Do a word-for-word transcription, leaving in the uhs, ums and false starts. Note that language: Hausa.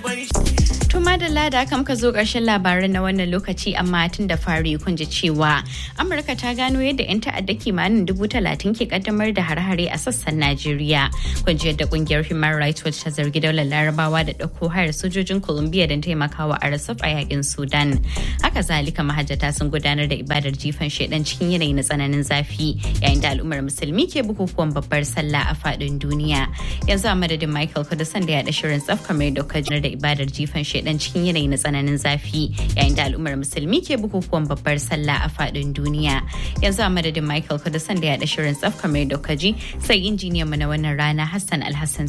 Tuma da lada kam ka zo ƙarshen labaran na wannan lokaci amma tun da fari kun ji cewa Amurka ta gano yadda 'yan ta'adda kimanin dubu talatin ke kaddamar da hare-hare a sassan Najeriya. Kun ji yadda kungiyar Human Rights Watch ta zargi daular Larabawa da ɗauko hayar sojojin Colombia don taimakawa R S F a yakin Sudan. Haka zalika mahajjata sun gudanar da ibadar jifan shedan cikin yanayi na tsananin zafi yayin da al'ummar musulmi ke bukukuwan babbar sallah a faɗin duniya. Yanzu a madadin Michael Kudusan da ya da shirin tsaf kamar da da ibadar jifan shedan cikin yanayi na tsananin zafi yayin da al'ummar musulmi ke bukukuwan babbar sallah a faɗin duniya. Yanzu a madadin Michael Kudusan da ya da shirin tsaf kamar da kaji sai injiniyan mu na wannan rana Hassan Alhassan